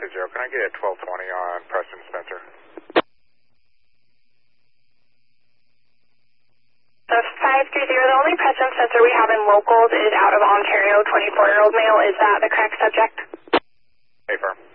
530. Can I get a 1220 on Preston Spencer? The 530, the only Preston Spencer we have in locals is out of Ontario, 24-year-old male. Is that the correct subject? Hey, firm.